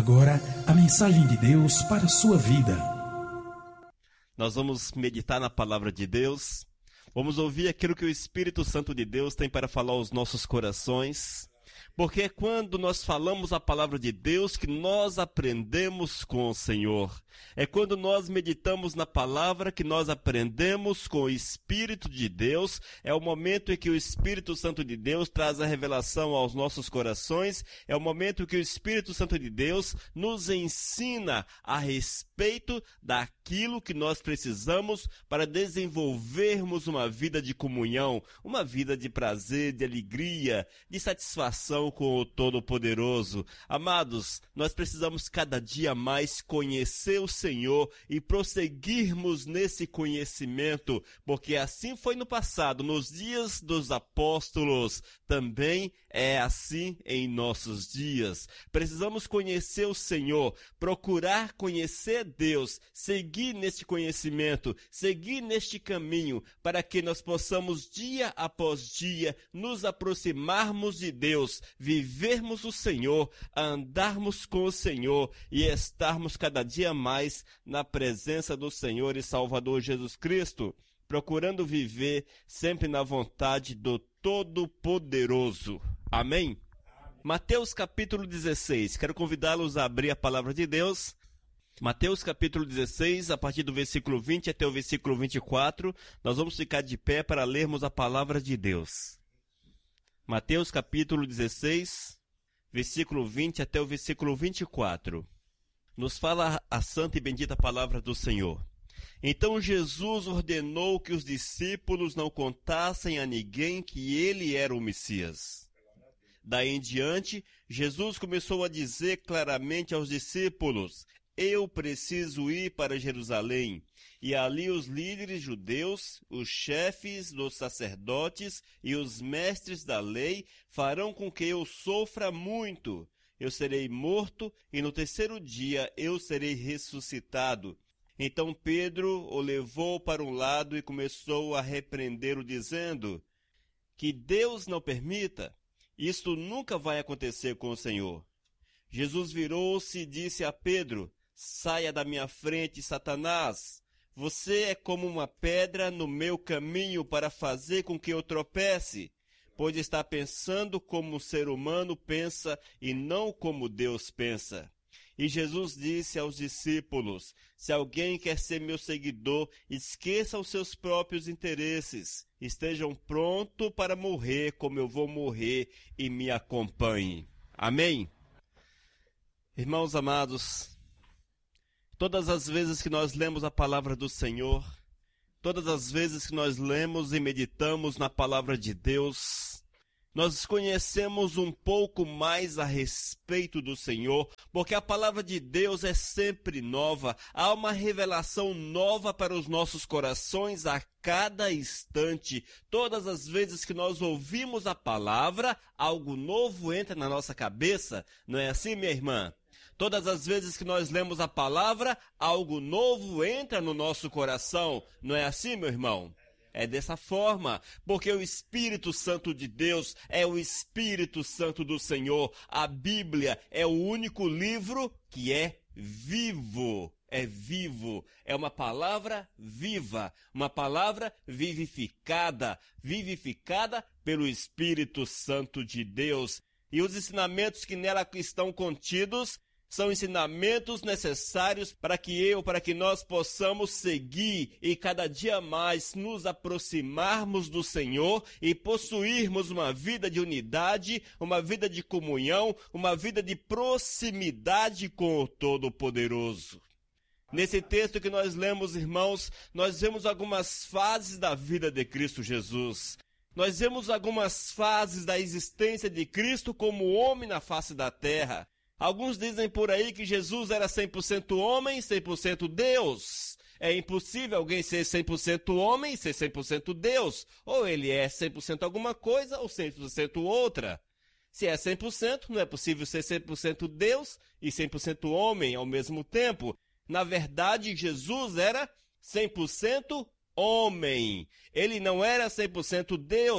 agora a mensagem de Deus para a sua vida. Nós vamos meditar na palavra de Deus, vamos ouvir aquilo que o Espírito Santo de Deus tem para falar aos nossos corações, porque é quando nós falamos a palavra de Deus que nós aprendemos com o Senhor. É quando nós meditamos na palavra que nós aprendemos com o Espírito de Deus. É o momento em que o Espírito Santo de Deus traz a revelação aos nossos corações. É o momento em que o Espírito Santo de Deus nos ensina a respeito daquilo que nós precisamos para desenvolvermos uma vida de comunhão, uma vida de prazer, de alegria, de satisfação com o Todo-Poderoso. Amados, nós precisamos cada dia mais conhecer o Senhor e prosseguirmos nesse conhecimento, porque assim foi no passado, nos dias dos apóstolos, também é assim em nossos dias. Precisamos conhecer o Senhor, procurar conhecer Deus, seguir neste conhecimento, seguir neste caminho, para que nós possamos dia após dia nos aproximarmos de Deus, vivermos o Senhor, andarmos com o Senhor e estarmos cada dia mais na presença do Senhor e Salvador Jesus Cristo, procurando viver sempre na vontade do Todo-Poderoso. Amém? Mateus capítulo 16. Quero convidá-los a abrir a palavra de Deus. Mateus capítulo 16, a partir do versículo 20 até o versículo 24. Nós vamos ficar de pé para lermos a palavra de Deus. Mateus capítulo 16, versículo 20 até o versículo 24. Nos fala a santa e bendita palavra do Senhor. Então Jesus ordenou que os discípulos não contassem a ninguém que ele era o Messias. Daí em diante, Jesus começou a dizer claramente aos discípulos: eu preciso ir para Jerusalém, e ali os líderes judeus, os chefes dos sacerdotes e os mestres da lei farão com que eu sofra muito. Eu serei morto e no terceiro dia eu serei ressuscitado. Então Pedro o levou para um lado e começou a repreendê-lo, dizendo: que Deus não permita, isto nunca vai acontecer com o Senhor. Jesus virou-se e disse a Pedro: saia da minha frente, Satanás. Você é como uma pedra no meu caminho para fazer com que eu tropece, pois está pensando como o ser humano pensa e não como Deus pensa. E Jesus disse aos discípulos: se alguém quer ser meu seguidor, esqueça os seus próprios interesses. Estejam prontos para morrer como eu vou morrer e me acompanhe. Amém? Irmãos amados, todas as vezes que nós lemos a palavra do Senhor, todas as vezes que nós lemos e meditamos na palavra de Deus, nós conhecemos um pouco mais a respeito do Senhor, porque a palavra de Deus é sempre nova. Há uma revelação nova para os nossos corações a cada instante. Todas as vezes que nós ouvimos a palavra, algo novo entra na nossa cabeça. Não é assim, minha irmã? Todas as vezes que nós lemos a palavra, algo novo entra no nosso coração. Não é assim, meu irmão? É dessa forma, porque o Espírito Santo de Deus é o Espírito Santo do Senhor. A Bíblia é o único livro que é vivo. É vivo, é uma palavra viva, uma palavra vivificada pelo Espírito Santo de Deus. E os ensinamentos que nela estão contidos são ensinamentos necessários para que nós possamos seguir e cada dia mais nos aproximarmos do Senhor e possuirmos uma vida de unidade, uma vida de comunhão, uma vida de proximidade com o Todo-Poderoso. Nesse texto que nós lemos, irmãos, nós vemos algumas fases da vida de Cristo Jesus. Nós vemos algumas fases da existência de Cristo como homem na face da terra. Alguns dizem por aí que Jesus era 100% homem, 100% Deus. É impossível alguém ser 100% homem e ser 100% Deus. Ou ele é 100% alguma coisa ou 100% outra. Se é 100%, não é possível ser 100% Deus e 100% homem ao mesmo tempo. Na verdade, Jesus era 100% homem. Ele não era 100% Deus.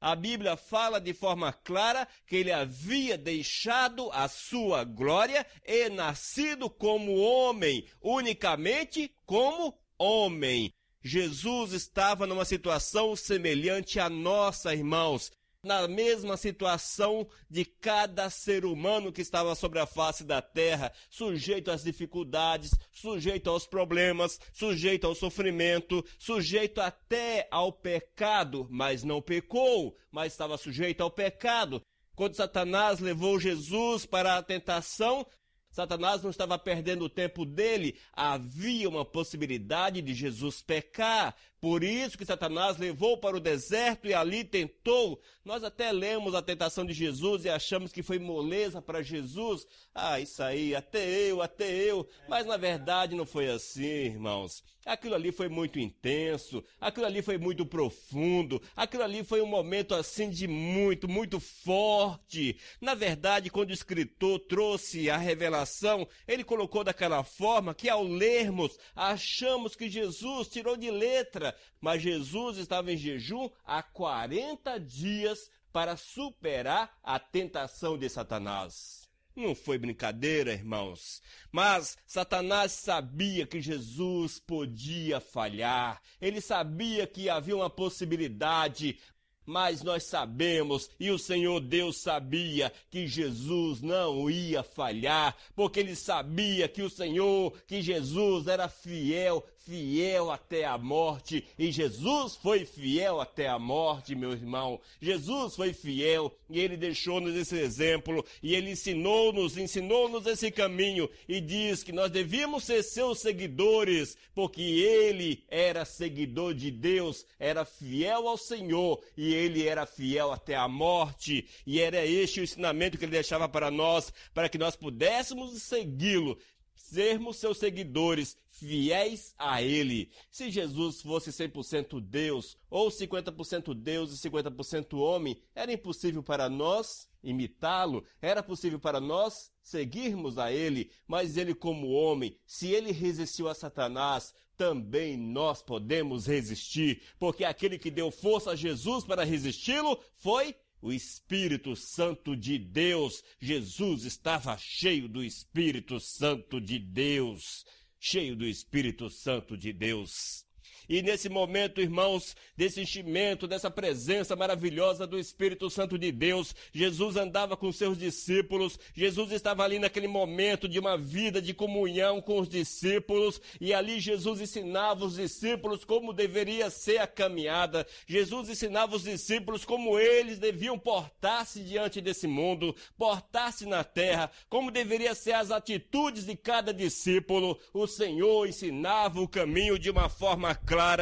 A Bíblia fala de forma clara que ele havia deixado a sua glória e nascido como homem, unicamente como homem. Jesus estava numa situação semelhante à nossa, irmãos, na mesma situação de cada ser humano que estava sobre a face da terra, sujeito às dificuldades, sujeito aos problemas, sujeito ao sofrimento, sujeito até ao pecado, mas não pecou, mas estava sujeito ao pecado. Quando Satanás levou Jesus para a tentação, Satanás não estava perdendo o tempo dele, havia uma possibilidade de Jesus pecar. Por isso que Satanás levou para o deserto e ali tentou. Nós até lemos a tentação de Jesus e achamos que foi moleza para Jesus. Isso aí, até eu. Mas na verdade não foi assim, irmãos. Aquilo ali foi muito intenso, aquilo ali foi muito profundo, aquilo ali foi um momento assim de muito forte. Na verdade, quando o escritor trouxe a revelação, ele colocou daquela forma que ao lermos, achamos que Jesus tirou de letra, mas Jesus estava em jejum há 40 dias para superar a tentação de Satanás. Não foi brincadeira, irmãos, mas Satanás sabia que Jesus podia falhar, ele sabia que havia uma possibilidade, mas nós sabemos, e o Senhor Deus sabia, que Jesus não ia falhar, porque ele sabia que que Jesus era fiel até a morte, e Jesus foi fiel até a morte, meu irmão. Jesus foi fiel, e ele deixou-nos esse exemplo, e ele ensinou-nos esse caminho, e diz que nós devíamos ser seus seguidores, porque ele era seguidor de Deus, era fiel ao Senhor, e ele era fiel até a morte, e era este o ensinamento que ele deixava para nós, para que nós pudéssemos segui-lo, sermos seus seguidores, fiéis a ele. Se Jesus fosse 100% Deus, ou 50% Deus e 50% homem, era impossível para nós imitá-lo, era possível para nós seguirmos a ele, mas ele como homem, se ele resistiu a Satanás, também nós podemos resistir, porque aquele que deu força a Jesus para resisti-lo foi o Espírito Santo de Deus. Jesus estava cheio do Espírito Santo de Deus. Cheio do Espírito Santo de Deus. E nesse momento, irmãos, desse enchimento, dessa presença maravilhosa do Espírito Santo de Deus, Jesus andava com seus discípulos, Jesus estava ali naquele momento de uma vida de comunhão com os discípulos, e ali Jesus ensinava os discípulos como deveria ser a caminhada, Jesus ensinava os discípulos como eles deviam portar-se diante desse mundo, portar-se na terra, como deveriam ser as atitudes de cada discípulo. O Senhor ensinava o caminho de uma forma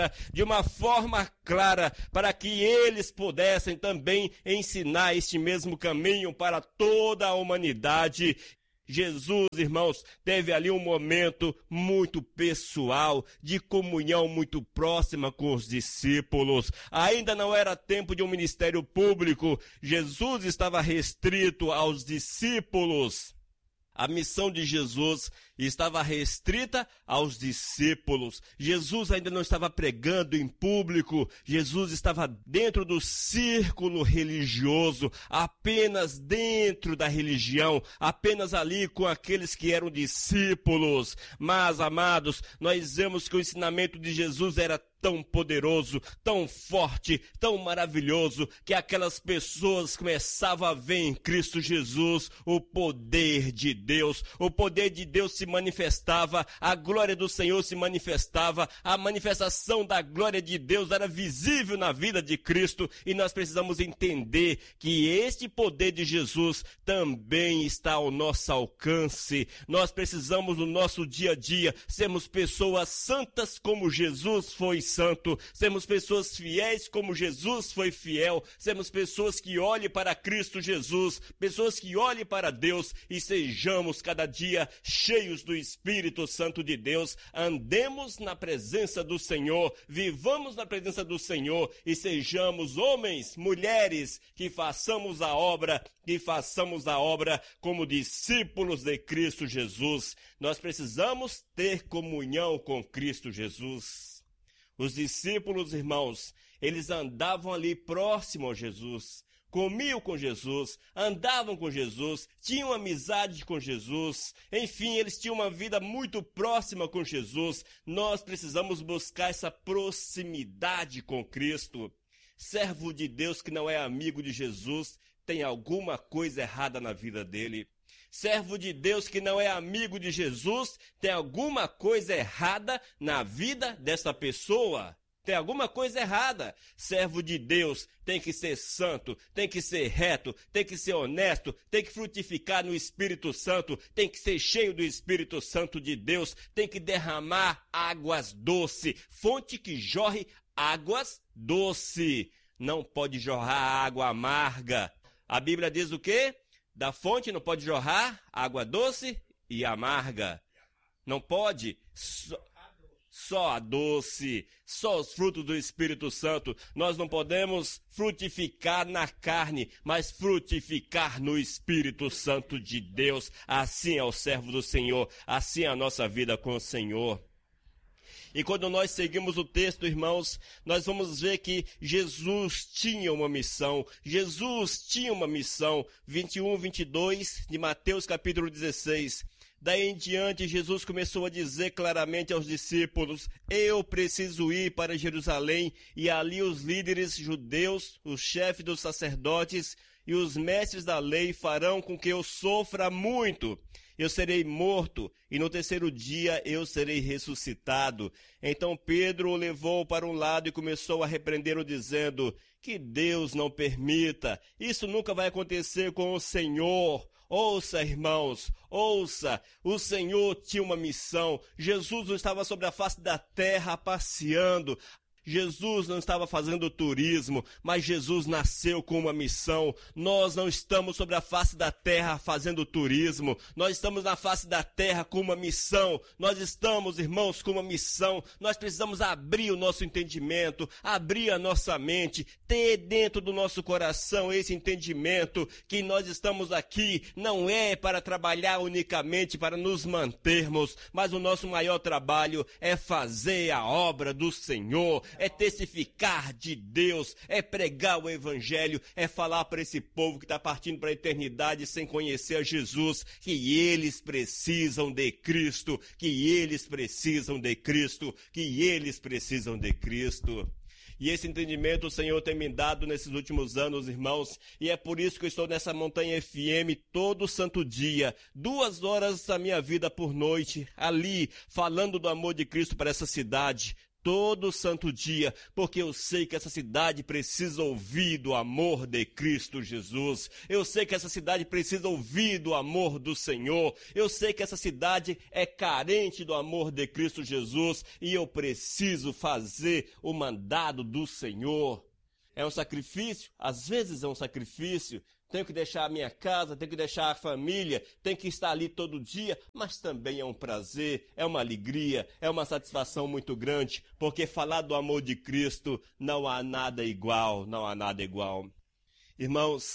clara, para que eles pudessem também ensinar este mesmo caminho para toda a humanidade. Jesus, irmãos, teve ali um momento muito pessoal, de comunhão muito próxima com os discípulos. Ainda não era tempo de um ministério público. Jesus estava restrito aos discípulos. A missão de Jesus estava restrita aos discípulos. Jesus ainda não estava pregando em público. Jesus estava dentro do círculo religioso, apenas dentro da religião, apenas ali com aqueles que eram discípulos. Mas, amados, nós vemos que o ensinamento de Jesus era tão poderoso, tão forte, tão maravilhoso, que aquelas pessoas começavam a ver em Cristo Jesus o poder de Deus. O poder de Deus se manifestava, a glória do Senhor se manifestava, a manifestação da glória de Deus era visível na vida de Cristo, e nós precisamos entender que este poder de Jesus também está ao nosso alcance. Nós precisamos no nosso dia a dia sermos pessoas santas como Jesus foi santo, sermos pessoas fiéis como Jesus foi fiel, sermos pessoas que olhem para Cristo Jesus, pessoas que olhem para Deus, e sejamos cada dia cheios do Espírito Santo de Deus, andemos na presença do Senhor, vivamos na presença do Senhor, e sejamos homens, mulheres, que façamos a obra como discípulos de Cristo Jesus. Nós precisamos ter comunhão com Cristo Jesus. Os discípulos, irmãos, Eles andavam ali próximo a Jesus, comiam com Jesus, andavam com Jesus, tinham amizade com Jesus, enfim, eles tinham uma vida muito próxima com Jesus. Nós precisamos buscar essa proximidade com Cristo. Servo de Deus que não é amigo de Jesus, tem alguma coisa errada na vida dele. Servo de Deus que não é amigo de Jesus, tem alguma coisa errada na vida dessa pessoa. Tem alguma coisa errada. Servo de Deus tem que ser santo, tem que ser reto, tem que ser honesto, tem que frutificar no Espírito Santo, tem que ser cheio do Espírito Santo de Deus, tem que derramar águas doces, fonte que jorre águas doces. Não pode jorrar água amarga. A Bíblia diz o quê? Da fonte não pode jorrar água doce e amarga. Não pode. Só a doce, só os frutos do Espírito Santo. Nós não podemos frutificar na carne, mas frutificar no Espírito Santo de Deus. Assim é o servo do Senhor, assim é a nossa vida com o Senhor. E quando nós seguimos o texto, irmãos, nós vamos ver que Jesus tinha uma missão. Jesus tinha uma missão. 21, 22 de Mateus capítulo 16. Daí em diante, Jesus começou a dizer claramente aos discípulos: eu preciso ir para Jerusalém, e ali os líderes judeus, os chefes dos sacerdotes e os mestres da lei farão com que eu sofra muito. Eu serei morto, e no terceiro dia eu serei ressuscitado. Então Pedro o levou para um lado e começou a repreendê-lo, dizendo: que Deus não permita, isso nunca vai acontecer com o Senhor. Ouça, irmãos, ouça, o Senhor tinha uma missão. Jesus não estava sobre a face da terra passeando. Jesus não estava fazendo turismo, mas Jesus nasceu com uma missão. Nós não estamos sobre a face da terra fazendo turismo. Nós estamos na face da terra com uma missão. Nós estamos, irmãos, com uma missão. Nós precisamos abrir o nosso entendimento, abrir a nossa mente, ter dentro do nosso coração esse entendimento que nós estamos aqui não é para trabalhar unicamente para nos mantermos, mas o nosso maior trabalho é fazer a obra do Senhor, é testificar de Deus, é pregar o Evangelho, é falar para esse povo que está partindo para a eternidade sem conhecer a Jesus, que eles precisam de Cristo, que eles precisam de Cristo, que eles precisam de Cristo. E esse entendimento o Senhor tem me dado nesses últimos anos, irmãos, e é por isso que eu estou nessa Montanha FM todo santo dia, 2 horas da minha vida por noite, ali, falando do amor de Cristo para essa cidade, todo santo dia, porque eu sei que essa cidade precisa ouvir do amor de Cristo Jesus. Eu sei que essa cidade precisa ouvir do amor do Senhor. Eu sei que essa cidade é carente do amor de Cristo Jesus e eu preciso fazer o mandado do Senhor. É um sacrifício? Às vezes é um sacrifício. Tenho que deixar a minha casa, tenho que deixar a família, tenho que estar ali todo dia, mas também é um prazer, é uma alegria, é uma satisfação muito grande, porque falar do amor de Cristo não há nada igual, não há nada igual. Irmãos,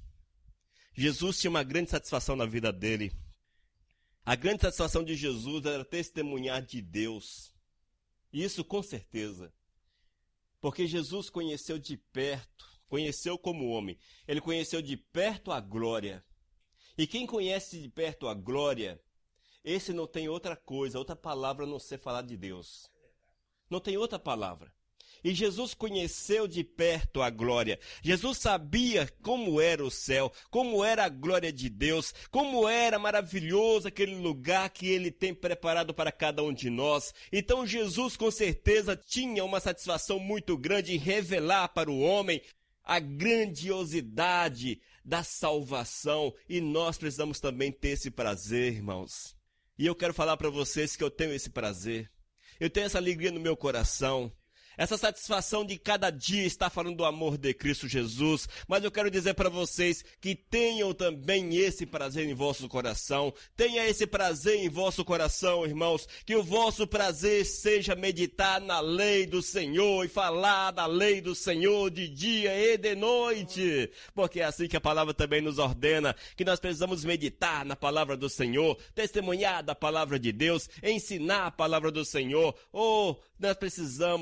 Jesus tinha uma grande satisfação na vida dele. A grande satisfação de Jesus era testemunhar de Deus. Isso com certeza. Porque Jesus conheceu de perto, conheceu como homem, ele conheceu de perto a glória. E quem conhece de perto a glória, esse não tem outra coisa, outra palavra a não ser falar de Deus. Não tem outra palavra. E Jesus conheceu de perto a glória. Jesus sabia como era o céu, como era a glória de Deus, como era maravilhoso aquele lugar que Ele tem preparado para cada um de nós. Então Jesus com certeza tinha uma satisfação muito grande em revelar para o homem a grandiosidade da salvação. E nós precisamos também ter esse prazer, irmãos. E eu quero falar para vocês que eu tenho esse prazer. Eu tenho essa alegria no meu coração. Essa satisfação de cada dia estar falando do amor de Cristo Jesus. Mas eu quero dizer para vocês que tenham também esse prazer em vosso coração. Tenha esse prazer em vosso coração, irmãos. Que o vosso prazer seja meditar na lei do Senhor e falar da lei do Senhor de dia e de noite. Porque é assim que a palavra também nos ordena, que nós precisamos meditar na palavra do Senhor, testemunhar da palavra de Deus, ensinar a palavra do Senhor. Nós precisamos pregar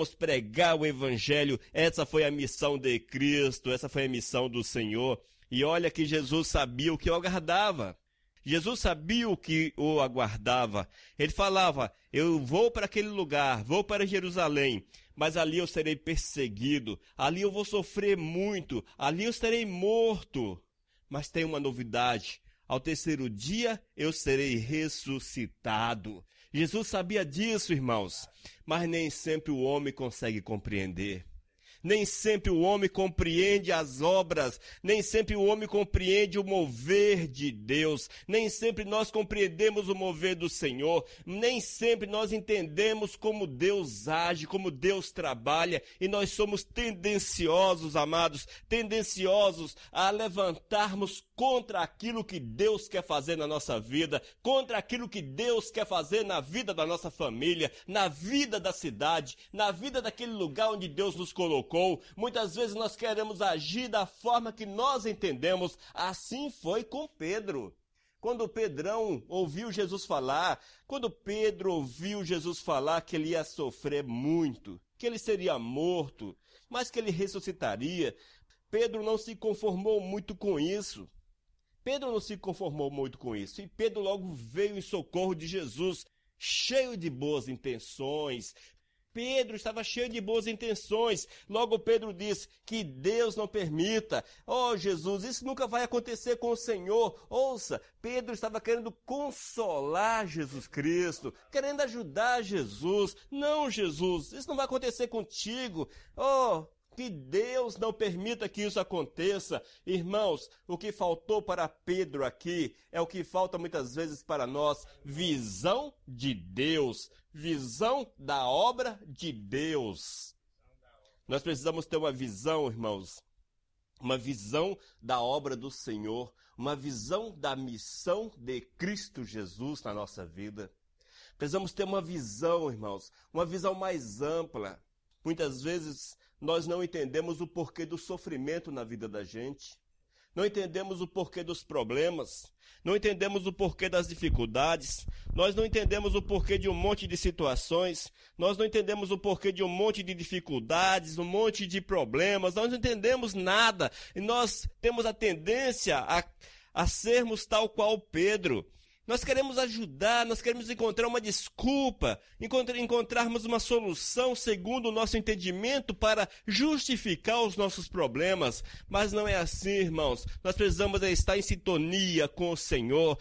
pregar o evangelho. Essa foi a missão de Cristo, essa foi a missão do Senhor. E olha que Jesus sabia o que o aguardava. Jesus sabia o que o aguardava. Ele falava, eu vou para aquele lugar, vou para Jerusalém, mas ali eu serei perseguido, ali eu vou sofrer muito, ali eu serei morto. Mas tem uma novidade, ao terceiro dia eu serei ressuscitado. Jesus sabia disso, irmãos, mas nem sempre o homem consegue compreender. Nem sempre o homem compreende as obras, nem sempre o homem compreende o mover de Deus, nem sempre nós compreendemos o mover do Senhor, nem sempre nós entendemos como Deus age, como Deus trabalha, e nós somos tendenciosos, amados, tendenciosos a levantarmos contra aquilo que Deus quer fazer na nossa vida, contra aquilo que Deus quer fazer na vida da nossa família, na vida da cidade, na vida daquele lugar onde Deus nos colocou. Muitas vezes nós queremos agir da forma que nós entendemos. Assim foi com Pedro. Quando Pedrão ouviu Jesus falar, quando Pedro ouviu Jesus falar que ele ia sofrer muito, que ele seria morto, mas que ele ressuscitaria, Pedro não se conformou muito com isso. Pedro não se conformou muito com isso. E Pedro logo veio em socorro de Jesus, cheio de boas intenções. Pedro estava cheio de boas intenções. Logo Pedro disse que Deus não permita. Oh, Jesus, isso nunca vai acontecer com o Senhor. Ouça, Pedro estava querendo consolar Jesus Cristo, querendo ajudar Jesus. Não, Jesus, isso não vai acontecer contigo. Oh, que Deus não permita que isso aconteça. Irmãos, o que faltou para Pedro aqui é o que falta muitas vezes para nós. Visão de Deus. Visão da obra de Deus. Nós precisamos ter uma visão, irmãos. Uma visão da obra do Senhor. Uma visão da missão de Cristo Jesus na nossa vida. Precisamos ter uma visão, irmãos. Uma visão mais ampla. Muitas vezes nós não entendemos o porquê do sofrimento na vida da gente. Não entendemos o porquê dos problemas. Não entendemos o porquê das dificuldades. Nós não entendemos o porquê de um monte de situações. Nós não entendemos o porquê de um monte de dificuldades, um monte de problemas. Nós não entendemos nada. E nós temos a tendência a sermos tal qual Pedro. Nós queremos ajudar, nós queremos encontrar uma desculpa, encontrarmos uma solução segundo o nosso entendimento para justificar os nossos problemas. Mas não é assim, irmãos. Nós precisamos estar em sintonia com o Senhor,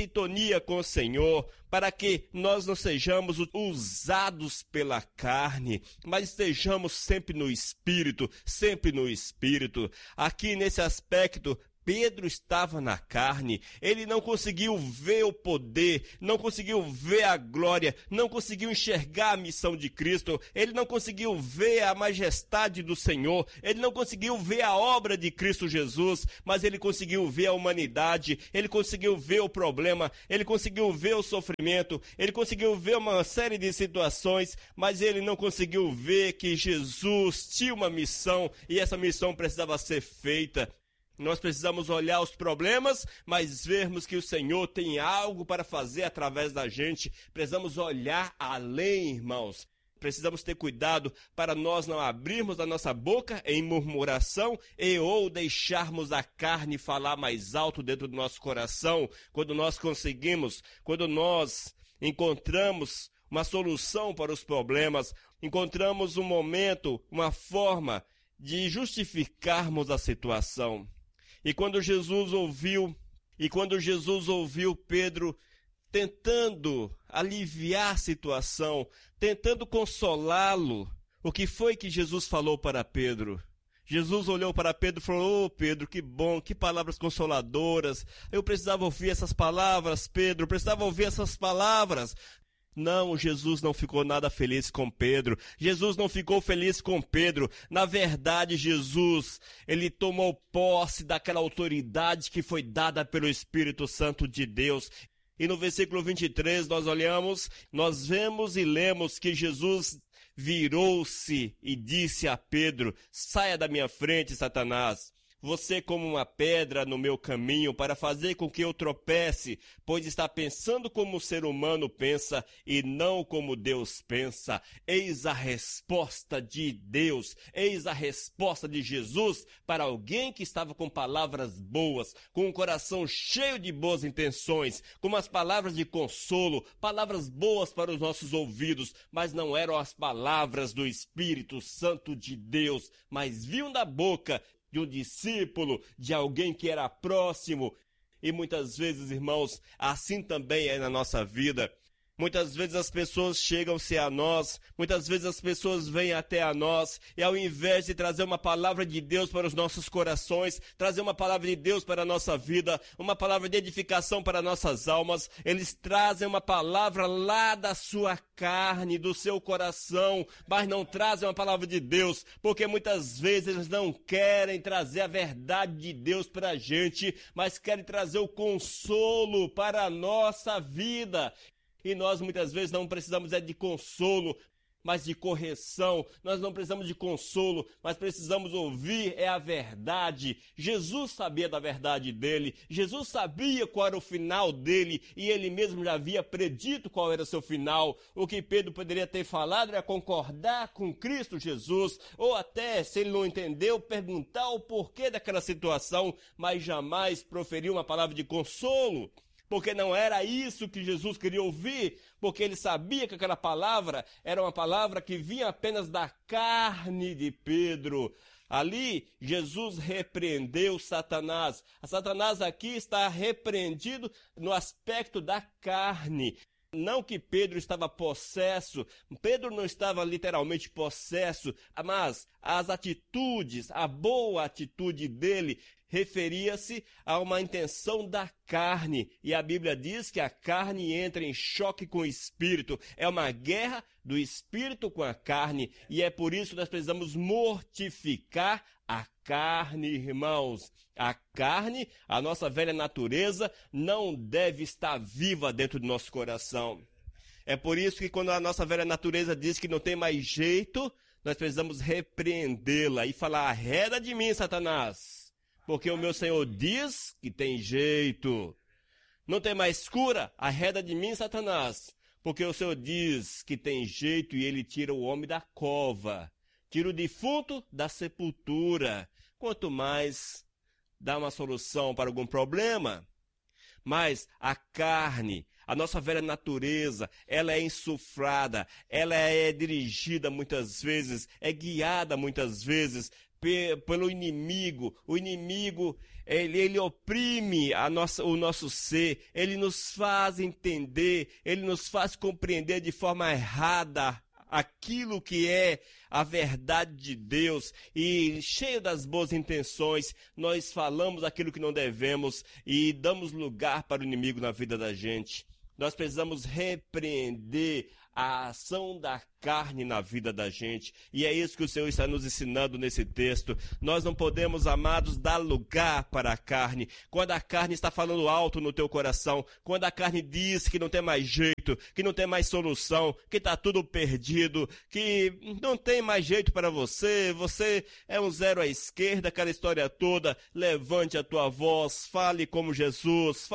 para que nós não sejamos usados pela carne, mas estejamos sempre no Espírito, Aqui nesse aspecto, Pedro estava na carne, ele não conseguiu ver o poder, não conseguiu ver a glória, não conseguiu enxergar a missão de Cristo, ele não conseguiu ver a majestade do Senhor, ele não conseguiu ver a obra de Cristo Jesus, mas ele conseguiu ver a humanidade, ele conseguiu ver o problema, ele conseguiu ver o sofrimento, ele conseguiu ver uma série de situações, mas ele não conseguiu ver que Jesus tinha uma missão e essa missão precisava ser feita. Nós precisamos olhar os problemas, mas vermos que o Senhor tem algo para fazer através da gente. Precisamos olhar além, irmãos. Precisamos ter cuidado para nós não abrirmos a nossa boca em murmuração ou deixarmos a carne falar mais alto dentro do nosso coração. Quando nós encontramos uma solução para os problemas, encontramos um momento, uma forma de justificarmos a situação. E quando Jesus ouviu Pedro tentando aliviar a situação, tentando consolá-lo, o que foi que Jesus falou para Pedro? Jesus olhou para Pedro e falou: "Ô Pedro, que bom, que palavras consoladoras. Eu precisava ouvir essas palavras, Pedro, eu precisava ouvir essas palavras." Não, Jesus não ficou nada feliz com Pedro. Jesus não ficou feliz com Pedro. Na verdade, Jesus, ele tomou posse daquela autoridade que foi dada pelo Espírito Santo de Deus. E no versículo 23, nós vemos e lemos que Jesus virou-se e disse a Pedro: "Saia da minha frente, Satanás. Você como uma pedra no meu caminho para fazer com que eu tropece, pois está pensando como o ser humano pensa e não como Deus pensa. Eis a resposta de Deus, eis a resposta de Jesus para alguém que estava com palavras boas, com um coração cheio de boas intenções, com umas palavras de consolo, palavras boas para os nossos ouvidos, mas não eram as palavras do Espírito Santo de Deus, mas vinham da boca de um discípulo, de alguém que era próximo. E muitas vezes, irmãos, assim também é na nossa vida. Muitas vezes as pessoas chegam-se a nós, muitas vezes as pessoas vêm até a nós, e ao invés de trazer uma palavra de Deus para os nossos corações, trazer uma palavra de Deus para a nossa vida, uma palavra de edificação para nossas almas, eles trazem uma palavra lá da sua carne, do seu coração, mas não trazem uma palavra de Deus, porque muitas vezes eles não querem trazer a verdade de Deus para a gente, mas querem trazer o consolo para a nossa vida. E nós muitas vezes não precisamos de consolo, mas de correção. Nós não precisamos de consolo, mas precisamos ouvir a verdade. Jesus sabia da verdade dele. Jesus sabia qual era o final dele e ele mesmo já havia predito qual era o seu final. O que Pedro poderia ter falado era concordar com Cristo Jesus, ou até, se ele não entendeu, perguntar o porquê daquela situação, mas jamais proferiu uma palavra de consolo. Porque não era isso que Jesus queria ouvir, porque ele sabia que aquela palavra era uma palavra que vinha apenas da carne de Pedro. Ali, Jesus repreendeu Satanás. A Satanás aqui está repreendido no aspecto da carne. Não que Pedro estava possesso, Pedro não estava literalmente possesso, mas as atitudes, a boa atitude dele referia-se a uma intenção da carne. E a Bíblia diz que a carne entra em choque com o espírito. É uma guerra do espírito com a carne. E é por isso que nós precisamos mortificar a carne, irmãos. A carne, a nossa velha natureza, não deve estar viva dentro do nosso coração. É por isso que quando a nossa velha natureza diz que não tem mais jeito, nós precisamos repreendê-la e falar: arreda de mim, Satanás. Porque o meu Senhor diz que tem jeito. Não tem mais cura? Arreda de mim, Satanás. Porque o Senhor diz que tem jeito e ele tira o homem da cova. Tira o defunto da sepultura. Quanto mais dá uma solução para algum problema. Mas a carne, a nossa velha natureza, ela é insuflada, ela é dirigida muitas vezes, é guiada muitas vezes pelo inimigo. O inimigo, ele oprime o nosso ser, ele nos faz entender, ele nos faz compreender de forma errada aquilo que é a verdade de Deus, e cheio das boas intenções, nós falamos aquilo que não devemos e damos lugar para o inimigo na vida da gente. Nós precisamos repreender a ação da carne na vida da gente. E é isso que o Senhor está nos ensinando nesse texto. Nós não podemos, amados, dar lugar para a carne. Quando a carne está falando alto no teu coração, quando a carne diz que não tem mais jeito, que não tem mais solução, que está tudo perdido, que não tem mais jeito para você, você é um zero à esquerda, aquela história toda, levante a tua voz, fale como Jesus,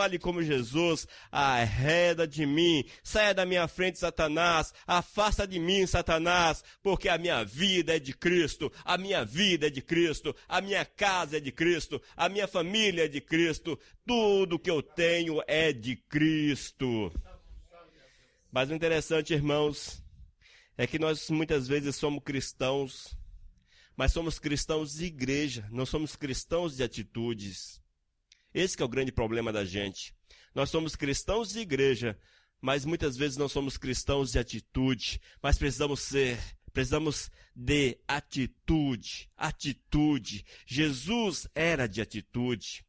arreda de mim, saia da minha frente, Satanás, afasta de mim, Satanás, porque a minha vida é de Cristo, a minha vida é de Cristo, a minha casa é de Cristo, a minha família é de Cristo, tudo que eu tenho é de Cristo. Mas o interessante, irmãos, é que nós muitas vezes somos cristãos, mas somos cristãos de igreja, não somos cristãos de atitudes. Esse que é o grande problema da gente. Nós somos cristãos de igreja, mas muitas vezes não somos cristãos de atitude, mas precisamos de atitude. Jesus era de atitude.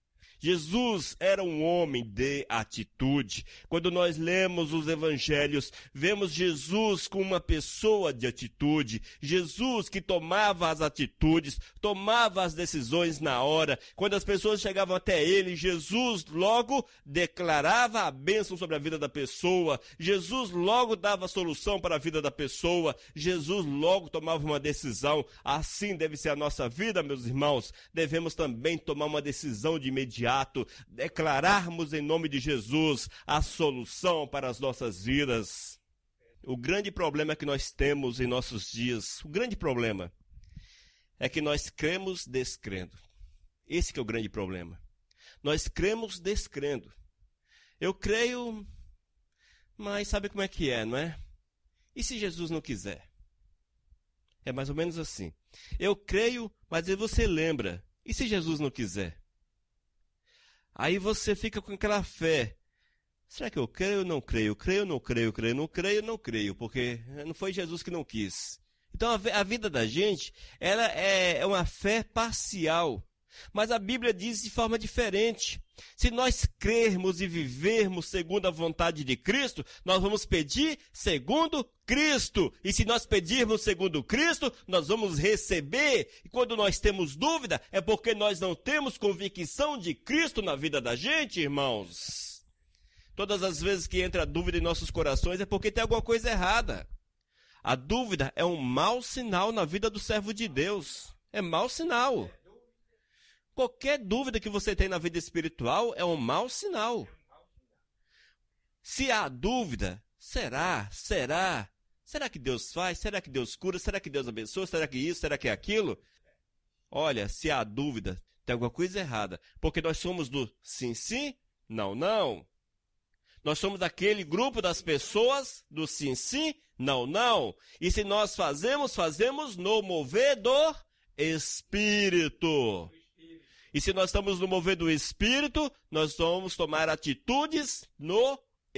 Jesus era um homem de atitude. Quando nós lemos os evangelhos, vemos Jesus como uma pessoa de atitude. Jesus que tomava as atitudes, tomava as decisões na hora. Quando as pessoas chegavam até ele, Jesus logo declarava a bênção sobre a vida da pessoa. Jesus logo dava a solução para a vida da pessoa. Jesus logo tomava uma decisão. Assim deve ser a nossa vida, meus irmãos. Devemos também tomar uma decisão de imediato, declararmos em nome de Jesus a solução para as nossas vidas. O grande problema que nós temos em nossos dias, o grande problema é que nós cremos descrendo. Esse que é o grande problema. Nós cremos descrendo. Eu creio, mas sabe como é que é, não é? E se Jesus não quiser? É mais ou menos assim. Eu creio, mas aí você lembra. E se Jesus não quiser? Aí você fica com aquela fé. Será que eu creio ou não creio? Creio ou não creio? Creio ou não creio? Não creio, porque não foi Jesus que não quis. Então a vida da gente, ela é uma fé parcial. Mas a Bíblia diz de forma diferente. Se nós crermos e vivermos segundo a vontade de Cristo, nós vamos pedir segundo Cristo. E se nós pedirmos segundo Cristo, nós vamos receber. E quando nós temos dúvida, é porque nós não temos convicção de Cristo na vida da gente, irmãos. Todas as vezes que entra a dúvida em nossos corações é porque tem alguma coisa errada. A dúvida é um mau sinal na vida do servo de Deus. É mau sinal. Qualquer dúvida que você tem na vida espiritual é um mau sinal. Se há dúvida, será que Deus faz? Será que Deus cura? Será que Deus abençoa? Será que isso? Será que é aquilo? Olha, se há dúvida, tem alguma coisa errada. Porque nós somos do sim, sim, não, não. Nós somos daquele grupo das pessoas do sim, sim, não, não. E se nós fazemos no mover do Espírito. E se nós estamos no mover do Espírito, nós vamos tomar atitudes no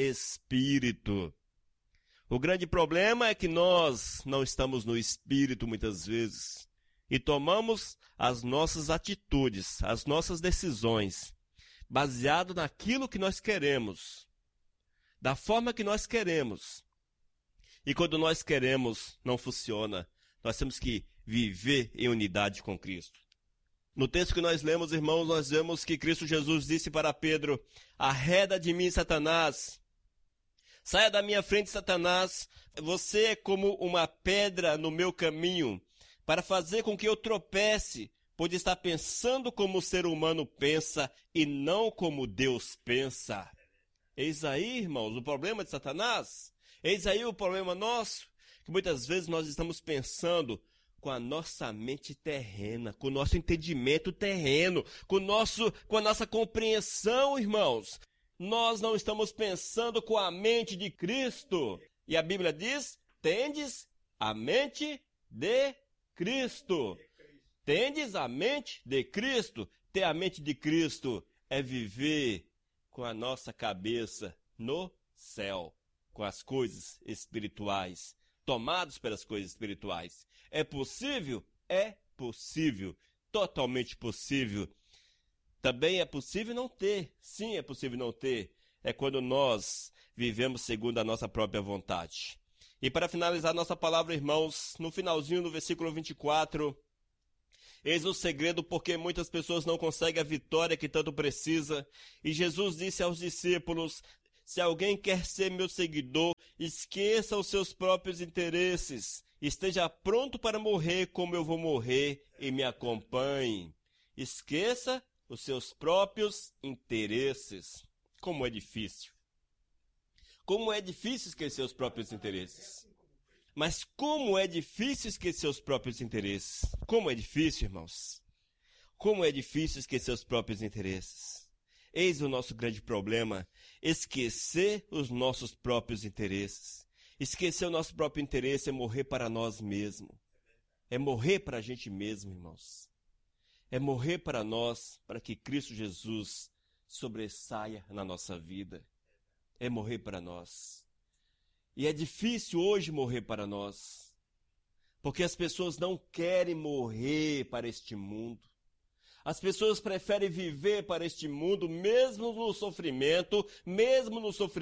Espírito. O grande problema é que nós não estamos no Espírito muitas vezes. E tomamos as nossas atitudes, as nossas decisões, baseado naquilo que nós queremos, da forma que nós queremos. E quando nós queremos, não funciona. Nós temos que viver em unidade com Cristo. No texto que nós lemos, irmãos, nós vemos que Cristo Jesus disse para Pedro: arreda de mim, Satanás. Saia da minha frente, Satanás. Você é como uma pedra no meu caminho, para fazer com que eu tropece, pois está pensando como o ser humano pensa e não como Deus pensa. Eis aí, irmãos, o problema de Satanás. Eis aí o problema nosso, que muitas vezes nós estamos pensando com a nossa mente terrena, com o nosso entendimento terreno, com a nossa compreensão, irmãos. Nós não estamos pensando com a mente de Cristo. E a Bíblia diz: tendes a mente de Cristo. Tendes a mente de Cristo. Ter a mente de Cristo é viver com a nossa cabeça no céu, com as coisas espirituais, tomados pelas coisas espirituais. É possível? É possível. Totalmente possível. Também é possível não ter. Sim, é possível não ter. É quando nós vivemos segundo a nossa própria vontade. E para finalizar nossa palavra, irmãos, no finalzinho do versículo 24, eis o segredo porque muitas pessoas não conseguem a vitória que tanto precisa. E Jesus disse aos discípulos: se alguém quer ser meu seguidor, esqueça os seus próprios interesses. Esteja pronto para morrer como eu vou morrer e me acompanhe. Esqueça os seus próprios interesses. Como é difícil. Como é difícil esquecer os próprios interesses. Mas como é difícil esquecer os próprios interesses. Como é difícil, irmãos. Como é difícil esquecer os próprios interesses. Eis o nosso grande problema, esquecer os nossos próprios interesses. Esquecer o nosso próprio interesse é morrer para nós mesmos. É morrer para a gente mesmo, irmãos. É morrer para nós, para que Cristo Jesus sobressaia na nossa vida. É morrer para nós. E é difícil hoje morrer para nós, porque as pessoas não querem morrer para este mundo. As pessoas preferem viver para este mundo, mesmo no sofrimento, mesmo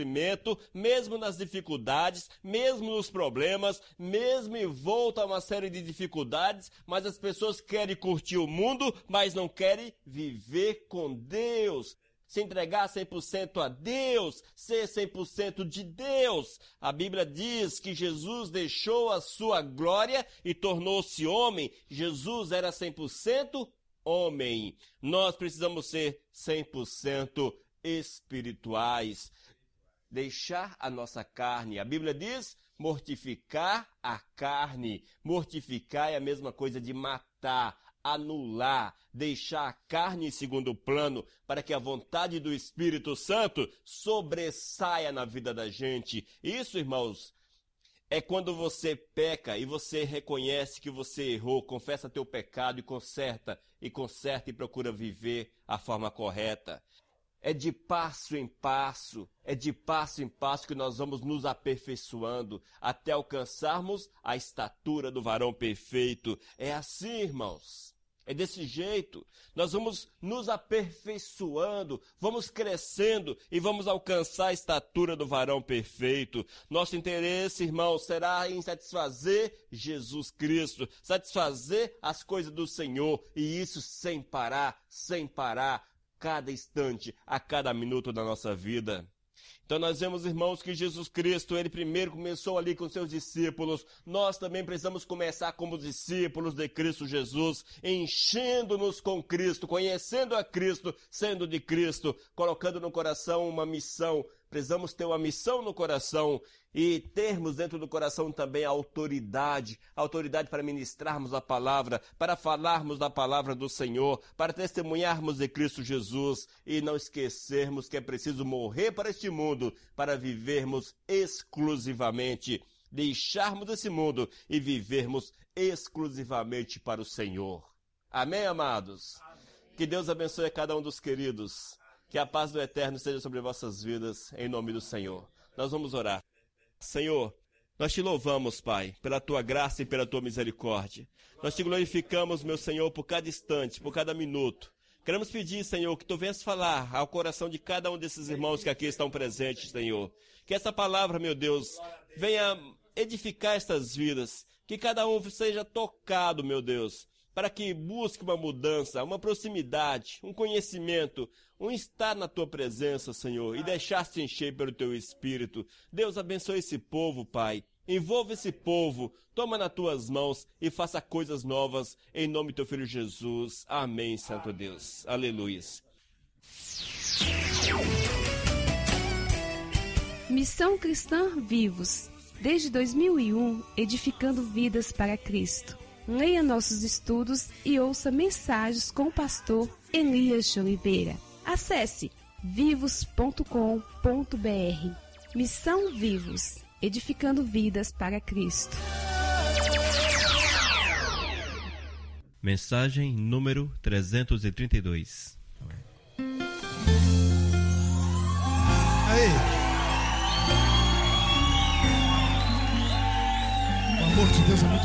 nas dificuldades, mesmo nos problemas, mesmo em volta a uma série de dificuldades, mas as pessoas querem curtir o mundo, mas não querem viver com Deus. Se entregar 100% a Deus, ser 100% de Deus. A Bíblia diz que Jesus deixou a sua glória e tornou-se homem. Jesus era 100% homem. Nós precisamos ser 100% espirituais. Deixar a nossa carne. A Bíblia diz mortificar a carne. Mortificar é a mesma coisa de matar, anular, deixar a carne em segundo plano para que a vontade do Espírito Santo sobressaia na vida da gente. Isso, irmãos, é quando você peca e você reconhece que você errou, confessa teu pecado e conserta e procura viver a forma correta. É de passo em passo que nós vamos nos aperfeiçoando até alcançarmos a estatura do varão perfeito. É assim, irmãos. É desse jeito. Nós vamos nos aperfeiçoando, vamos crescendo e vamos alcançar a estatura do varão perfeito. Nosso interesse, irmãos, será em satisfazer Jesus Cristo, satisfazer as coisas do Senhor, e isso sem parar, cada instante, a cada minuto da nossa vida. Então nós vemos, irmãos, que Jesus Cristo, ele primeiro começou ali com seus discípulos. Nós também precisamos começar como discípulos de Cristo Jesus, enchendo-nos com Cristo, conhecendo a Cristo, sendo de Cristo, colocando no coração uma missão. Precisamos ter uma missão no coração e termos dentro do coração também a autoridade para ministrarmos a palavra, para falarmos da palavra do Senhor, para testemunharmos de Cristo Jesus e não esquecermos que é preciso morrer para este mundo, para vivermos exclusivamente, deixarmos esse mundo e vivermos exclusivamente para o Senhor. Amém, amados? Amém. Que Deus abençoe a cada um dos queridos. Que a paz do Eterno esteja sobre vossas vidas, em nome do Senhor. Nós vamos orar. Senhor, nós te louvamos, Pai, pela tua graça e pela tua misericórdia. Nós te glorificamos, meu Senhor, por cada instante, por cada minuto. Queremos pedir, Senhor, que tu venhas falar ao coração de cada um desses irmãos que aqui estão presentes, Senhor. Que essa palavra, meu Deus, venha edificar estas vidas. Que cada um seja tocado, meu Deus, para que busque uma mudança, uma proximidade, um conhecimento, um estar na tua presença, Senhor, e deixar-se encher pelo teu Espírito. Deus, abençoe esse povo, Pai. Envolva esse povo, toma nas tuas mãos e faça coisas novas, em nome do teu Filho Jesus. Amém, Santo Deus. Aleluia. Missão Cristã Vivos. Desde 2001, edificando vidas para Cristo. Leia nossos estudos e ouça mensagens com o pastor Elias de Oliveira. Acesse vivos.com.br. Missão Vivos, edificando vidas para Cristo. Mensagem número 332. Aí. O amor de Deus é muito